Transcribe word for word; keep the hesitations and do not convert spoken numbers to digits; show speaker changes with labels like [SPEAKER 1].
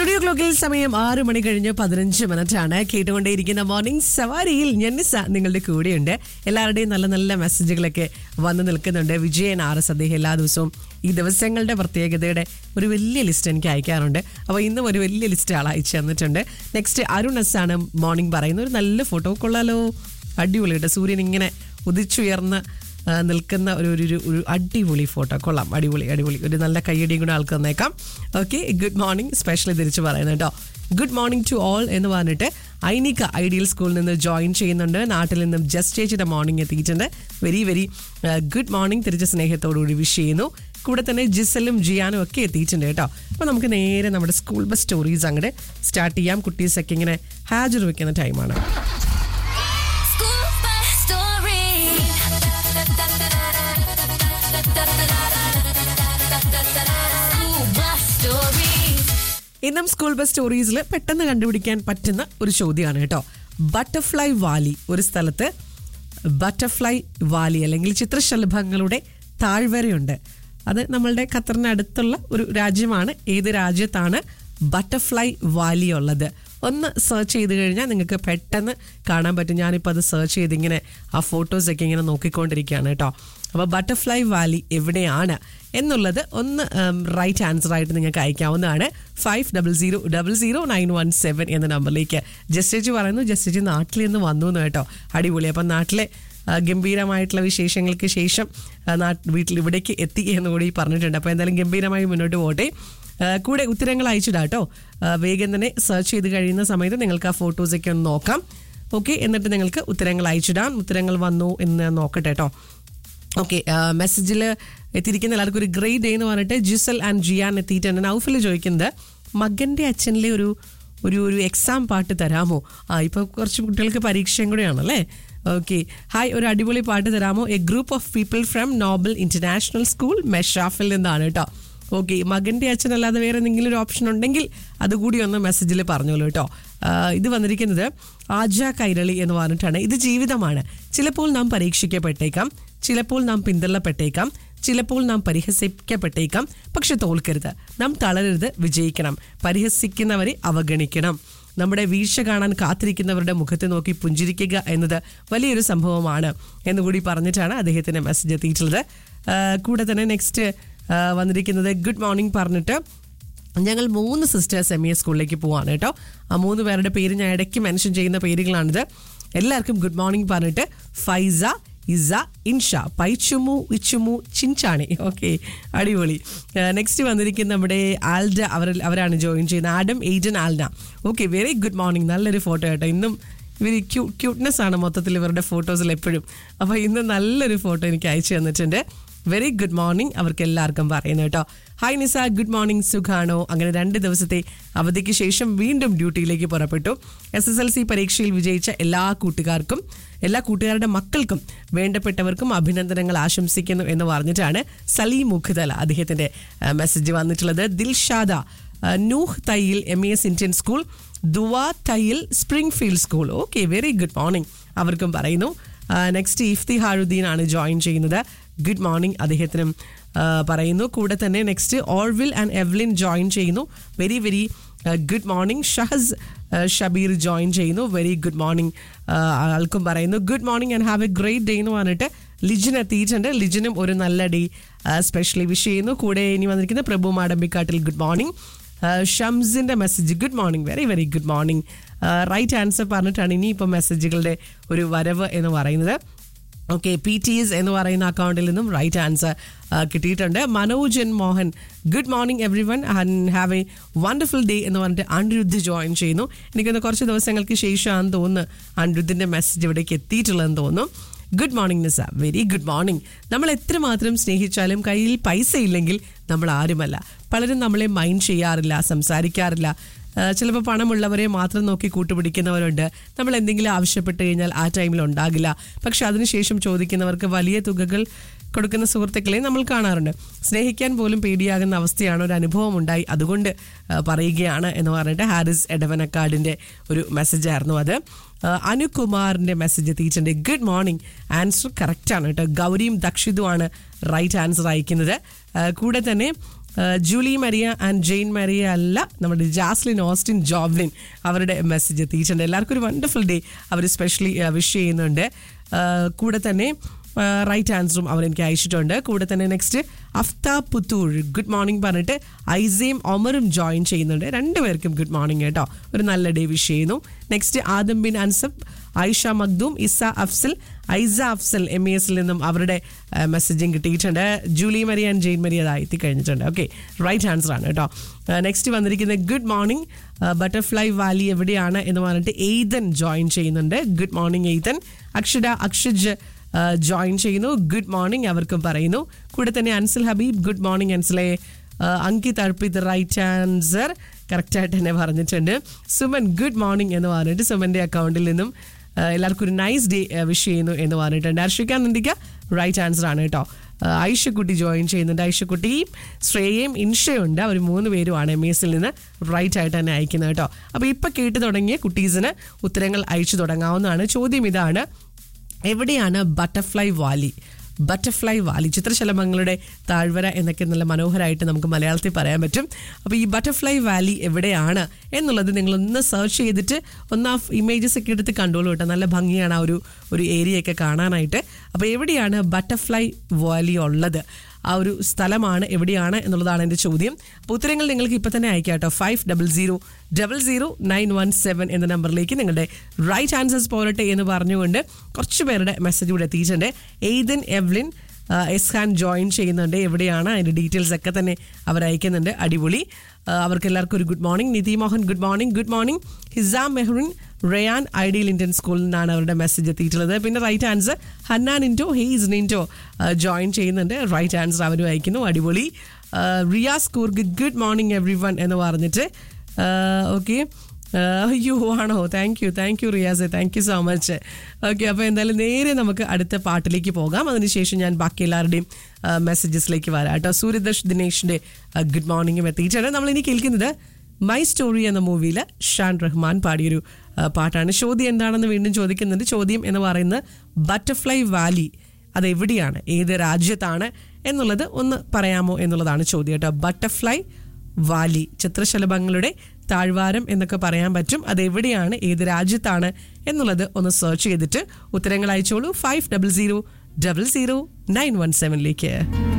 [SPEAKER 1] Studio ക്ലോക്കിൽ സമയം ആറ് മണി കഴിഞ്ഞ് പതിനഞ്ച് മിനിറ്റ് ആണ്. കേട്ടുകൊണ്ടേയിരിക്കുന്ന മോർണിംഗ് സവാരിയിൽ ഞന്നിസ നിങ്ങളുടെ കൂടെയുണ്ട്. എല്ലാവരുടെയും നല്ല നല്ല മെസ്സേജുകളൊക്കെ വന്നു നിൽക്കുന്നുണ്ട്. വിജയൻ ആർ എസ് അദ്ദേഹം എല്ലാ ദിവസവും ഈ ദിവസങ്ങളുടെ പ്രത്യേകതയുടെ ഒരു വലിയ ലിസ്റ്റ് എനിക്ക് അയക്കാറുണ്ട്. അപ്പോൾ ഇന്നും ഒരു വലിയ ലിസ്റ്റ് ആൾ അയച്ചു തന്നിട്ടുണ്ട്. നെക്സ്റ്റ് അരുൺ എസ് ആണ് മോർണിംഗ് പറയുന്നത്. ഒരു നല്ല ഫോട്ടോ കൊള്ളാലോ, അടിപൊളിയുടെ സൂര്യൻ ഇങ്ങനെ ഉദിച്ചുയർന്ന് നിൽക്കുന്ന ഒരു ഒരു ഒരു അടിപൊളി ഫോട്ടോ. കൊള്ളാം, അടിപൊളി അടിപൊളി ഒരു നല്ല കയ്യടിയും കൂടെ ആൾക്ക് തന്നേക്കാം. ഓക്കെ, ഗുഡ് മോർണിംഗ് സ്പെഷ്യലി തിരിച്ച് പറയുന്നത് കേട്ടോ. ഗുഡ് മോർണിംഗ് ടു ഓൾ എന്ന് പറഞ്ഞിട്ട് ഐനിക ഐഡിയൽ സ്കൂളിൽ നിന്ന് ജോയിൻ ചെയ്യുന്നുണ്ട്. നാട്ടിൽ നിന്നും ജസ്റ്റ് ചേച്ചിയുടെ മോർണിംഗ് എത്തിയിട്ടുണ്ട്. വെരി വെരി ഗുഡ് മോർണിംഗ് തിരിച്ച് സ്നേഹത്തോടുകൂടി വിഷ് ചെയ്യുന്നു. കൂടെ തന്നെ ജിസലും ജിയാനും ഒക്കെ എത്തിയിട്ടുണ്ട് കേട്ടോ. അപ്പോൾ നമുക്ക് നേരെ നമ്മുടെ സ്കൂൾ ബസ് സ്റ്റോറീസ് അങ്ങോട്ട് സ്റ്റാർട്ട് ചെയ്യാം. കുട്ടീസൊക്കെ ഇങ്ങനെ ഹാജർ വെക്കുന്ന ടൈമാണ്. ഇന്നും സ്കൂൾ ബസ് സ്റ്റോറീസിൽ പെട്ടെന്ന് കണ്ടുപിടിക്കാൻ പറ്റുന്ന ഒരു ചോദ്യമാണ് കേട്ടോ. Butterfly Valley. ഒരു സ്ഥലത്ത് ബട്ടർഫ്ലൈ വാലി അല്ലെങ്കിൽ ചിത്രശലഭങ്ങളുടെ താഴ്വരയുണ്ട്. അത് നമ്മളുടെ ഖത്തറിന് അടുത്തുള്ള ഒരു രാജ്യമാണ്. ഏത് രാജ്യത്താണ് ബട്ടർഫ്ലൈ വാലി ഉള്ളത്? ഒന്ന് സെർച്ച് ചെയ്ത് കഴിഞ്ഞാൽ നിങ്ങൾക്ക് പെട്ടെന്ന് കാണാൻ പറ്റും. ഞാനിപ്പോൾ അത് സെർച്ച് ചെയ്തിങ്ങനെ ആ ഫോട്ടോസൊക്കെ ഇങ്ങനെ നോക്കിക്കൊണ്ടിരിക്കുകയാണ് കേട്ടോ. അപ്പോൾ ബട്ടർഫ്ലൈ വാലി എവിടെയാണ് എന്നുള്ളത് ഒന്ന് റൈറ്റ് ആൻസർ ആയിട്ട് നിങ്ങൾക്ക് അയക്കാവുന്നതാണ്. Five double zero double zero nine one seven എന്ന നമ്പറിലേക്ക്. ജസ്റ്റേജ് പറയുന്നു, ജസ്റ്റേജ് നാട്ടിൽ നിന്ന് വന്നു എന്ന് കേട്ടോ. അടിപൊളി. അപ്പം നാട്ടിലെ ഗംഭീരമായിട്ടുള്ള വിശേഷങ്ങൾക്ക് ശേഷം വീട്ടിൽ ഇവിടേക്ക് എത്തി എന്നുകൂടി പറഞ്ഞിട്ടുണ്ട്. അപ്പോൾ എന്തായാലും ഗംഭീരമായി മുന്നോട്ട് പോകട്ടെ. കൂടെ ഉത്തരങ്ങൾ അയച്ചിടാം കേട്ടോ. വേഗം തന്നെ സെർച്ച് ചെയ്ത് കഴിയുന്ന സമയത്ത് നിങ്ങൾക്ക് ആ ഫോട്ടോസൊക്കെ ഒന്ന് നോക്കാം. ഓക്കെ, എന്നിട്ട് നിങ്ങൾക്ക് ഉത്തരങ്ങൾ അയച്ചിടാം. ഉത്തരങ്ങൾ വന്നു എന്ന് നോക്കട്ടെ കേട്ടോ. ഓക്കെ, മെസ്സേജിൽ എത്തിയിരിക്കുന്ന എല്ലാവർക്കും ഒരു ഗ്രേറ്റ് ഡേ എന്ന് പറഞ്ഞിട്ട് ജിസൽ ആൻഡ് ജിയാൻ എത്തിയിട്ടുണ്ട്. നൗഫിൽ ചോദിക്കുന്നത് മകൻ്റെ അച്ഛനിലെ ഒരു ഒരു ഒരു എക്സാം പാട്ട് തരാമോ? ആ ഇപ്പോൾ കുറച്ച് കുട്ടികൾക്ക് പരീക്ഷയും കൂടെയാണല്ലേ. ഓക്കെ, ഹായ്, ഒരു അടിപൊളി പാട്ട് തരാമോ? A group of people from Nobel international school മെഷാഫിൽ നിന്നാണ് കേട്ടോ. ഓക്കെ, മകൻ്റെ അച്ഛനല്ലാതെ വേറെ എന്തെങ്കിലും ഒരു ഓപ്ഷൻ ഉണ്ടെങ്കിൽ അതുകൂടി ഒന്ന് മെസ്സേജിൽ പറഞ്ഞോളൂ കേട്ടോ. ഇത് വന്നിരിക്കുന്നത് ആജ കൈരളി എന്ന് പറഞ്ഞിട്ടാണ്. ഇത് ജീവിതമാണ്. ചിലപ്പോൾ നാം പരീക്ഷിക്കപ്പെട്ടേക്കാം, ചിലപ്പോൾ നാം പിന്തള്ളപ്പെട്ടേക്കാം, ചിലപ്പോൾ നാം പരിഹസിക്കപ്പെട്ടേക്കാം. പക്ഷെ തോൽക്കരുത്, നാം തളരരുത്, വിജയിക്കണം. പരിഹസിക്കുന്നവരെ അവഗണിക്കണം. നമ്മുടെ വീഴ്ച കാണാൻ കാത്തിരിക്കുന്നവരുടെ മുഖത്ത് നോക്കി പുഞ്ചിരിക്കുക എന്നത് വലിയൊരു സംഭവമാണ് എന്നുകൂടി പറഞ്ഞിട്ടാണ് അദ്ദേഹത്തിൻ്റെ മെസ്സേജ് എത്തിയിട്ടുള്ളത്. കൂടെ തന്നെ നെക്സ്റ്റ് വന്നിരിക്കുന്നത് ഗുഡ് മോർണിംഗ് പറഞ്ഞിട്ട് ഞങ്ങൾ മൂന്ന് സിസ്റ്റേഴ്സ് എം ഇ എസ് സ്കൂളിലേക്ക് പോവാണ് കേട്ടോ. ആ മൂന്ന് പേരുടെ പേര് ഞാൻ ഇടയ്ക്ക് മെൻഷൻ ചെയ്യുന്ന പേരുകളാണിത്. എല്ലാവർക്കും ഗുഡ് മോർണിംഗ് പറഞ്ഞിട്ട് ഫൈസ, ഇസ, ഇൻഷ, പൈച്ചുമു, ഇച്ചുമു, ചിൻചാണി. ഓക്കെ, അടിപൊളി. നെക്സ്റ്റ് വന്നിരിക്കുന്ന നമ്മുടെ ആൽഡ, അവർ അവരാണ് ജോയിൻ ചെയ്യുന്നത്. Adam, Aiden, ആൽന. Okay, very good morning. നല്ലൊരു ഫോട്ടോ കേട്ടോ. ഇന്നും ഇവർ ക്യൂ ക്യൂട്ട്നെസ് ആണ് മൊത്തത്തിൽ ഇവരുടെ ഫോട്ടോസിൽ എപ്പോഴും. അപ്പോൾ ഇന്ന് നല്ലൊരു ഫോട്ടോ എനിക്ക് അയച്ചു തന്നിട്ടുണ്ട്. വെരി ഗുഡ് മോർണിംഗ് അവർക്ക് എല്ലാവർക്കും പറയുന്നു കേട്ടോ. ഹായ് നിസ, ഗുഡ് മോർണിംഗ്, സുഖാണോ? അങ്ങനെ രണ്ട് ദിവസത്തെ അവധിക്ക് ശേഷം വീണ്ടും ഡ്യൂട്ടിയിലേക്ക് പുറപ്പെട്ടു. എസ് എസ് എൽ സി പരീക്ഷയിൽ വിജയിച്ച എല്ലാ കൂട്ടുകാർക്കും എല്ലാ കൂട്ടുകാരുടെ മക്കൾക്കും വേണ്ടപ്പെട്ടവർക്കും അഭിനന്ദനങ്ങൾ ആശംസിക്കുന്നു എന്ന് പറഞ്ഞിട്ടാണ് സലീം മുഖ്തല അദ്ദേഹത്തിൻ്റെ മെസ്സേജ് വന്നിട്ടുള്ളത്. ദിൽഷാദ, Nuh Thayyil M E S Indian school, ദുവാ Thayyil spring field school. Okay, very good morning അവർക്കും പറയുന്നു. നെക്സ്റ്റ് ഇഫ്തിഹാറുദ്ദീൻ ആണ് ജോയിൻ ചെയ്യുന്നത്. ഗുഡ് മോർണിംഗ് അദ്ദേഹത്തിനും പറയുന്നു. കൂടെ തന്നെ നെക്സ്റ്റ് ഓൾവിൽ ആൻഡ് എവ്ലിൻ ജോയിൻ ചെയ്യുന്നു. Very very good morning. Shahas Shabeer join ചെയ്യുന്നു. വെരി ഗുഡ് മോർണിംഗ് ആൾക്കും പറയുന്നു. Good morning and have A great day എന്ന് പറഞ്ഞിട്ട് ലിജിൻ എത്തിയിട്ടുണ്ട്. ലിജിനും ഒരു നല്ല ഡേ സ്പെഷ്യലി വിഷ് ചെയ്യുന്നു. കൂടെ ഇനി വന്നിരിക്കുന്ന പ്രഭു Madambikkattil good morning. ഷംസിൻ്റെ message good morning, very very good morning. Right answer പറഞ്ഞിട്ടാണ് ഇനിയിപ്പോൾ മെസ്സേജുകളുടെ ഒരു വരവ് എന്ന് പറയുന്നത്. ഓക്കെ, പി ടി എസ് എന്ന് പറയുന്ന അക്കൗണ്ടിൽ നിന്നും റൈറ്റ് ആൻസർ കിട്ടിയിട്ടുണ്ട്. Manojan Mohan, good morning every one and have A wonderful day എന്ന് പറഞ്ഞിട്ട് അനിരുദ്ധ് ജോയിൻ ചെയ്യുന്നു. എനിക്കൊന്ന് കുറച്ച് ദിവസങ്ങൾക്ക് ശേഷമാണെന്ന് തോന്നുന്നു അനിരുദ്ധിൻ്റെ മെസ്സേജ് ഇവിടേക്ക് എത്തിയിട്ടുള്ളതെന്ന് തോന്നുന്നു. ഗുഡ് മോർണിംഗ് നിസ, വെരി ഗുഡ് മോർണിംഗ്. നമ്മൾ എത്രമാത്രം സ്നേഹിച്ചാലും കയ്യിൽ പൈസ ഇല്ലെങ്കിൽ നമ്മൾ ആരുമല്ല. പലരും നമ്മളെ മൈൻഡ് ചെയ്യാറില്ല, സംസാരിക്കാറില്ല. ചിലപ്പോൾ പണമുള്ളവരെ മാത്രം നോക്കി കൂട്ടുപിടിക്കുന്നവരുണ്ട്. നമ്മൾ എന്തെങ്കിലും ആവശ്യപ്പെട്ട് കഴിഞ്ഞാൽ ആ ടൈമിൽ ഉണ്ടാകില്ല. പക്ഷെ അതിനുശേഷം ചോദിക്കുന്നവർക്ക് വലിയ തുകകൾ കൊടുക്കുന്ന സുഹൃത്തുക്കളെ നമ്മൾ കാണാറുണ്ട്. സ്നേഹിക്കാൻ പോലും പേടിയാകുന്ന അവസ്ഥയാണ്. ഒരു അനുഭവം ഉണ്ടായി, അതുകൊണ്ട് പറയുകയാണ് എന്ന് പറഞ്ഞിട്ട് ഹാരിസ് എടവനക്കാടിൻ്റെ ഒരു മെസ്സേജായിരുന്നു അത്. അനുകുമാറിൻ്റെ മെസ്സേജ് എത്തിയിട്ടുണ്ട്. ഗുഡ് മോർണിംഗ്, ആൻസർ കറക്റ്റാണ് കേട്ടോ. ഗൗരിയും ദക്ഷിതുമാണ് റൈറ്റ് ആൻസർ അയക്കുന്നത്. കൂടെ തന്നെ Julie Maria and Jain Maria അല്ല, നമ്മുടെ ജാസ്ലിൻ ഓസ്റ്റിൻ ജോബ്ലിൻ അവരുടെ മെസ്സേജ് എത്തിയിട്ടുണ്ട്. എല്ലാവർക്കും ഒരു വണ്ടർഫുൾ ഡേ അവർ സ്പെഷ്യലി വിഷ് ചെയ്യുന്നുണ്ട്. കൂടെ തന്നെ റൈറ്റ് ആൻസറും അവർ എനിക്ക് അയച്ചിട്ടുണ്ട്. കൂടെ തന്നെ നെക്സ്റ്റ് അഫ്താ പുത്തൂർ ഗുഡ് മോർണിംഗ് പറഞ്ഞിട്ട് ഐസയും ഒമറും ജോയിൻ ചെയ്യുന്നുണ്ട്. രണ്ടുപേർക്കും ഗുഡ് മോർണിംഗ് കേട്ടോ, ഒരു നല്ല ഡേ വിഷ് ചെയ്യുന്നു. Next Adam bin unsub, Aisha Makhdoom, Isa Afsal, ഐസ അഫ്സൽ എം ഇ എസിൽ നിന്നും അവരുടെ മെസ്സേജിങ് കിട്ടിയിട്ടുണ്ട്. Julie Maria and Jain Maria അതായി എത്തിക്കഴിഞ്ഞിട്ടുണ്ട്. ഓക്കെ, റൈറ്റ് ആൻസർ ആണ് കേട്ടോ. നെക്സ്റ്റ് വന്നിരിക്കുന്നത് ഗുഡ് മോർണിംഗ് ബട്ടർഫ്ലൈ വാലി എവിടെയാണ് എന്ന് പറഞ്ഞിട്ട് എയ്തൻ ജോയിൻ ചെയ്യുന്നുണ്ട്. Good morning Ethan. അക്ഷര അക്ഷജ് ജോയിൻ ചെയ്യുന്നു. ഗുഡ് മോർണിംഗ് അവർക്കും പറയുന്നു. കൂടെ തന്നെ Ansal Habib good morning അൻസലെ. Ankit Arpit right answer കറക്റ്റായിട്ട് തന്നെ പറഞ്ഞിട്ടുണ്ട്. സുമൻ ഗുഡ് മോർണിംഗ് എന്ന് പറഞ്ഞിട്ട് സുമൻ്റെ അക്കൗണ്ടിൽ നിന്നും എല്ലാവർക്കും ഒരു നൈസ് ഡേ വിഷ് ചെയ്യുന്നു എന്ന് പറഞ്ഞിട്ടുണ്ട്. അർഷിക നിന്ദിക്ക റൈറ്റ് ആൻസർ ആണ് കേട്ടോ. ഐഷക്കുട്ടി ജോയിൻ ചെയ്യുന്നുണ്ട്. ഐഷക്കുട്ടിയും ശ്രേയയും ഇൻഷയുണ്ട്. അവർ മൂന്ന് പേരുമാണ് എം എസിൽ നിന്ന് റൈറ്റ് ആയിട്ട് തന്നെ അയക്കുന്നത് കേട്ടോ. അപ്പോൾ ഇപ്പം കേട്ട് തുടങ്ങിയ കുട്ടീസിന് ഉത്തരങ്ങൾ അയച്ചു തുടങ്ങാവുന്നതാണ്. ചോദ്യം ഇതാണ്, എവിടെയാണ് ബട്ടർഫ്ലൈ വാലി? ബട്ടർഫ്ലൈ വാലി ചിത്രശലഭങ്ങളുടെ താഴ്വര എന്നൊക്കെ നല്ല മനോഹരമായിട്ട് നമുക്ക് മലയാളത്തിൽ പറയാൻ പറ്റും. അപ്പോൾ ഈ ബട്ടർഫ്ലൈ വാലി എവിടെയാണ് എന്നുള്ളത് നിങ്ങളൊന്ന് സെർച്ച് ചെയ്തിട്ട് ഒന്ന് ആ ഇമേജസ് ഒക്കെ എടുത്ത് കണ്ടോളൂ കേട്ടോ. നല്ല ഭംഗിയാണ് ആ ഒരു ഒരു ഏരിയയൊക്കെ കാണാനായിട്ട്. അപ്പോൾ എവിടെയാണ് ബട്ടർഫ്ലൈ വാലി ഉള്ളത്? ആ ഒരു സ്ഥലമാണ് എവിടെയാണ് എന്നുള്ളതാണ് എൻ്റെ ചോദ്യം. അപ്പോൾ ഉത്തരങ്ങൾ നിങ്ങൾക്ക് ഇപ്പോൾ തന്നെ അയക്കാം കേട്ടോ. Five double zero double zero nine one seven എന്ന നമ്പറിലേക്ക് നിങ്ങളുടെ റൈറ്റ് ആൻസേഴ്സ് പോരട്ടെ എന്ന് പറഞ്ഞുകൊണ്ട് കുറച്ച് പേരുടെ മെസ്സേജ് കൂടെ എത്തിയിട്ടുണ്ട്. എയ്തൻ എവ്ലിൻ എസ്ഹാൻ ജോയിൻ ചെയ്യുന്നുണ്ട്. എവിടെയാണ് അതിൻ്റെ ഡീറ്റെയിൽസ് ഒക്കെ തന്നെ അവർ അയക്കുന്നുണ്ട്. അടിപൊളി. അവർക്ക് എല്ലാവർക്കും ഒരു ഗുഡ് മോർണിംഗ്. നിധി Mohan good morning. Good morning ഹിസാം Mehrin Ryan ideal Indian സ്കൂളിൽ നിന്നാണ് അവരുടെ മെസ്സേജ് എത്തിയിട്ടുള്ളത്. പിന്നെ right answer Hannan നിൻറ്റോ Hayes നിൻറ്റോ join ചെയ്യുന്നുണ്ട്. റൈറ്റ് ആൻസർ അവരും അയക്കുന്നു. അടിപൊളി. Riyas Coorg good morning every one എന്ന് പറഞ്ഞിട്ട് ഓക്കെ. അയ്യോ ആണോ? Thank you thank you Riyas, thank you so much. Okay, അപ്പോൾ എന്തായാലും നേരെ നമുക്ക് അടുത്ത പാട്ടിലേക്ക് പോകാം. അതിനുശേഷം ഞാൻ ബാക്കി എല്ലാവരുടെയും മെസ്സേജസിലേക്ക് വരാം കേട്ടോ. സൂര്യദർശ് ദിനേഷിൻ്റെ ഗുഡ് മോർണിംഗും എത്തിയിട്ടാണ്. നമ്മളിനി കേൾക്കുന്നത് മൈ സ്റ്റോറി എന്ന മൂവിയിൽ ഷാൻ റഹ്മാൻ പാടിയൊരു പാട്ടാണ്. ചോദ്യം എന്താണെന്ന് വീണ്ടും ചോദിക്കുന്നുണ്ട്. ചോദ്യം എന്ന് പറയുന്നത് ബട്ടർഫ്ലൈ വാലി അതെവിടെയാണ്, ഏത് രാജ്യത്താണ് എന്നുള്ളത് ഒന്ന് പറയാമോ എന്നുള്ളതാണ് ചോദ്യം കേട്ടോ. ബട്ടർഫ്ലൈ വാലി ചിത്രശലഭങ്ങളുടെ താഴ്വാരം എന്നൊക്കെ പറയാൻ പറ്റും. അതെവിടെയാണ്, ഏത് രാജ്യത്താണ് എന്നുള്ളത് ഒന്ന് സെർച്ച് ചെയ്തിട്ട് ഉത്തരങ്ങൾ അയച്ചോളൂ. Five double zero double zero nine one സെവനിലേക്ക്.